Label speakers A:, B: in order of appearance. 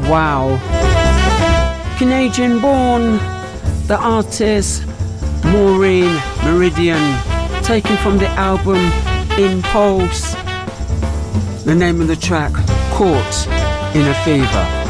A: Wow. Canadian born, the artist Maureen Meridian, taken from the album Impulse. The name of the track, Caught in a Fever.